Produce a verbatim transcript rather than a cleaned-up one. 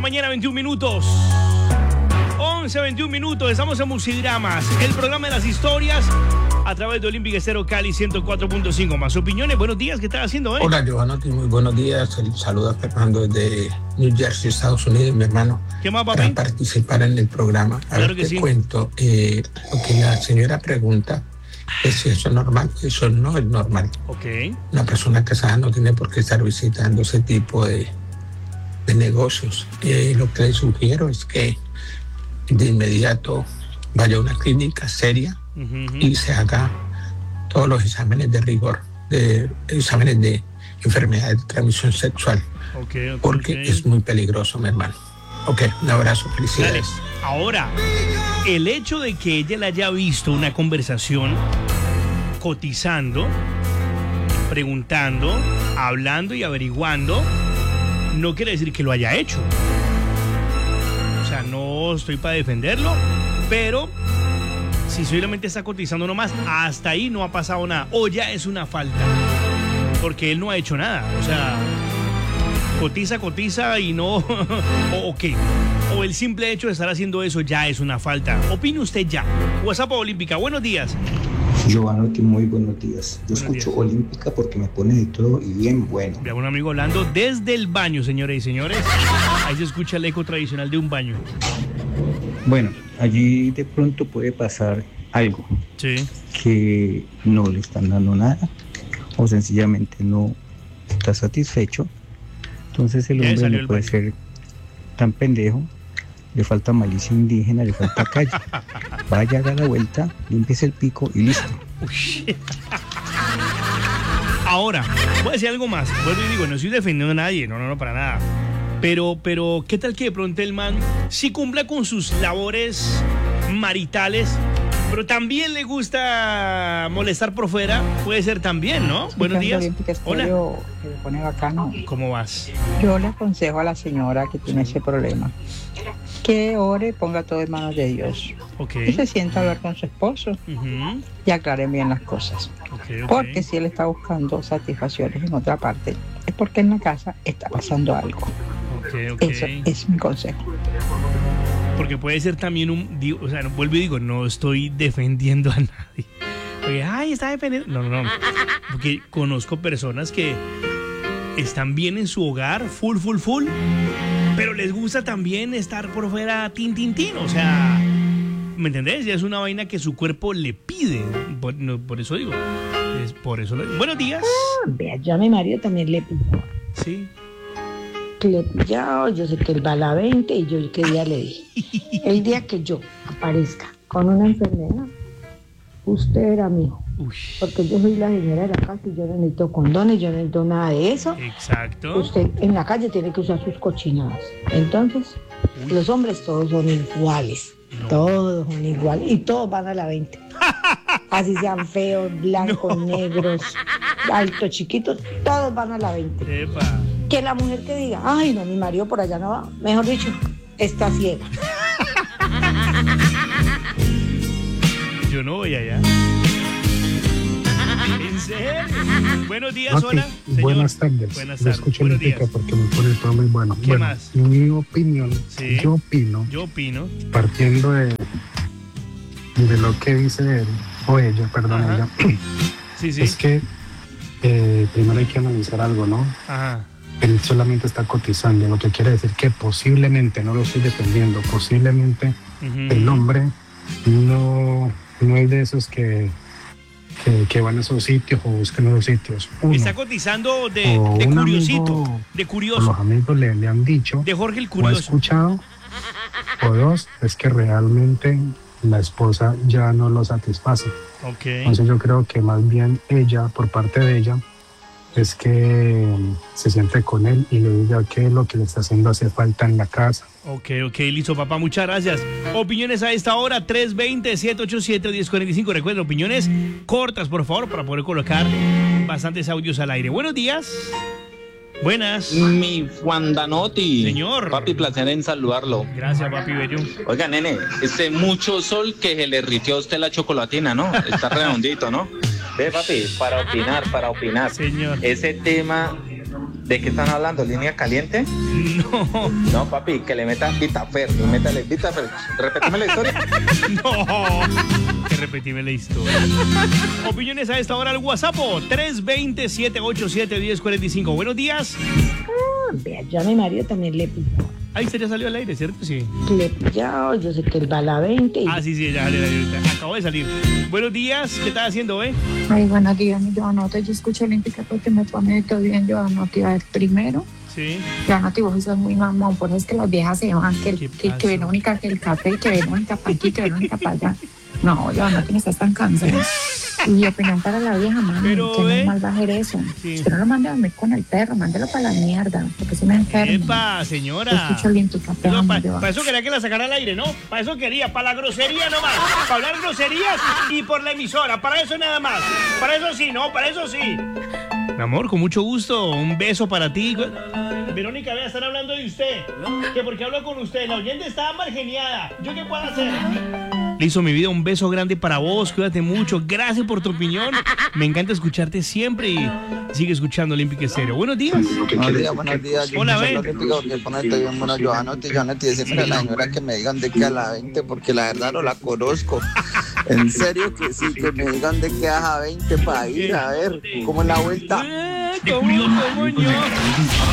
mañana, veintiún minutos. once, veintiún minutos. Estamos en Musidramas, el programa de las historias a través de Olímpica Estéreo Cali ciento cuatro punto cinco. Más opiniones. Buenos días, ¿qué estás haciendo hoy? Hola, Giovanotti, muy buenos días. Saludos a Fernando desde New Jersey, Estados Unidos, mi hermano. ¿Qué más, papi? Para participar en el programa. A Claro ver, que te sí. cuento. Eh, lo que la señora pregunta es si eso es normal. Eso no es normal. Ok. Una persona casada no tiene por qué estar visitando ese tipo de, de negocios. Eh, lo que le sugiero es que de inmediato vaya a una clínica seria Uh-huh. y se haga todos los exámenes de rigor, de exámenes de enfermedad de transmisión sexual, Okay, okay, porque okay. es muy peligroso, mi hermano. Ok, un abrazo, Dale. felicidades. Ahora, el hecho de que ella le haya visto una conversación cotizando, preguntando, hablando y averiguando, no quiere decir que lo haya hecho. O sea, no estoy para defenderlo, pero si solamente está cotizando nomás, hasta ahí no ha pasado nada. O ya es una falta, porque él no ha hecho nada. O sea, cotiza, cotiza y no... o, ¿o qué? O el simple hecho de estar haciendo eso ya es una falta. Opine usted ya. WhatsApp Olímpica, buenos días. Giovanotti, muy buenos días. Yo Buenos escucho días. Olímpica porque me pone de todo y bien bueno. Veo a un amigo hablando desde el baño, señores y señores. Ahí se escucha el eco tradicional de un baño. Bueno, allí de pronto puede pasar algo, Sí. que no le están dando nada o sencillamente no está satisfecho. Entonces el Ya hombre salió no el puede baño. ser tan pendejo, le falta malicia indígena, le falta calle. Vaya, haga la vuelta, límpiese el pico y listo. Uy. Ahora, voy a decir algo más. Vuelvo y digo, no estoy defendiendo a nadie, no, no, no, para nada. Pero, pero, ¿qué tal que de pronto el man sí cumpla con sus labores maritales, pero también le gusta molestar por fuera? Puede ser también, ¿no? Buenos días. Hola. Que me pone bacano. ¿Cómo vas? Yo le aconsejo a la señora que tiene ese problema que ore, ponga todo en manos de Dios Ok. y se sienta a hablar con su esposo Ujú. y aclaren bien las cosas. Ok, ok. Porque si él está buscando satisfacciones en otra parte, es porque en la casa está pasando algo. Ok, ok. Eso es mi consejo. Porque puede ser también un... digo, o sea, no, vuelvo y digo, no estoy defendiendo a nadie. Oye, ay, está defendiendo... No, no, no. Porque conozco personas que están bien en su hogar, full, full, full, pero les gusta también estar por fuera tin, tin, tin. O sea, ¿me entendés? Ya es una vaina que su cuerpo le pide. Por, no, por eso digo. Es por eso lo... Buenos días. Vea, yo a mi marido también le pido. Sí. Le he pillado, yo sé que él va a la veinte y yo qué día le dije. El día que yo aparezca con una enfermedad, usted era mi hijo. Uy. Porque yo soy la señora de la casa y yo no necesito condones, yo no necesito nada de eso. Exacto. Usted en la calle tiene que usar sus cochinadas. Entonces, Uy. los hombres todos son iguales. No. Todos son iguales y todos van a la veinte. Así sean feos, blancos, No. negros, altos, chiquitos, todos van a la veinte. Epa. Que la mujer que diga, ay, no, mi marido por allá no va, mejor dicho, está ciega. Yo no voy allá. ¿En serio? Buenos días, Mati, hola. Señor. buenas tardes. Buenas Yo tardes. escucho Buenos Olímpica días. porque me pone todo muy bueno. ¿Qué bueno, más? Mi opinión, Sí. yo opino, Yo opino. partiendo de, de lo que dice él, o ella, perdón, Ajá. ella, Sí, sí. es que eh, primero hay que analizar algo, ¿no? Ajá. Él solamente está cotizando, lo que quiere decir que posiblemente, no lo estoy defendiendo, posiblemente Ujú. el hombre no, no es de esos que, que, que van a esos sitios o buscan esos sitios. Uno, Está cotizando de, o de un curiosito, amigo, de o curioso, los amigos le, le han dicho, de Jorge el o ha curioso. escuchado, o dos, es que realmente la esposa ya no lo satisface. Ok. Entonces yo creo que más bien ella, por parte de ella, es que se siente con él y le diga que lo que le está haciendo hace falta en la casa. Ok, ok, listo, papá, muchas gracias. Opiniones a esta hora, tres dos cero, siete ocho siete, uno cero cuatro cinco. Recuerden, opiniones cortas, por favor, para poder colocar bastantes audios al aire. Buenos días. Buenas. Mi Juandanotti. Señor. Papi, placer en saludarlo. Gracias, papi bello. Oiga, nene, este mucho sol que se le ritió a usted la chocolatina, ¿no? Está redondito, ¿no? Ve, papi, para opinar, para opinar. Señor. Ese tema ¿De qué están hablando? ¿Línea caliente? No. No, papi, que le metan Vitafer, métale Vitafer. Repetime la historia. No. Que repetime la historia. Opiniones a esta hora al WhatsApp tres dos cero, siete ocho siete, uno cero cuatro cinco. Buenos días. Ah, vea, yo a mi marido también le he pillado. Ahí se ya salió al aire, ¿cierto? Sí. Le he pillado, yo sé que él va a la veinte. Y... Ah, sí, sí, ya salió al aire. Acabó de salir. Buenos días. ¿Qué estás haciendo, eh? Ay, buenos días, mi Joanota. Yo escucho Olímpica porque me pone todo bien, Joanota. A ver, primero, Sí. Joanota, vos sos muy mamón, por eso es que las viejas se van, que, ¿Qué que, pasó? que Verónica, que el café, que Verónica para aquí, que Verónica para allá. No, Joanota, me estás tan cansada. Y opinión para la vieja, mami, Pero, que ¿eh? no mal va a hacer eso. Sí. Usted no lo mande a dormir con el perro, mándelo para la mierda, porque si me enfermo. Epa, Yo señora. escucho Olímpica, te No, amo, para Joanota. eso quería que la sacara al aire, ¿no? Para eso quería, para la grosería nomás. Para hablar groserías y por la emisora. Para eso nada más. Para eso sí, ¿no? Para eso sí. Mi amor, con mucho gusto. Un beso para ti. Verónica, vea, están hablando de usted. Que porque hablo con usted. La oyente estaba margeniada. ¿Yo qué puedo hacer? Listo, mi vida, un beso grande para vos. Cuídate mucho. Gracias por tu opinión. Me encanta escucharte siempre y sigue escuchando Olímpica Estéreo. Buenos días. Buenos días, buenos días. Yo Hola, soy ve. el Olímpico, que ponerte bien, bueno, Johanoti, Johanoti, decirle a la señora que me digan de qué a la veinte, porque la verdad no la conozco. En serio que sí, que me digan de qué a veinte para ir a ver cómo es la vuelta. Eh, ¿Cómo, cómo yo?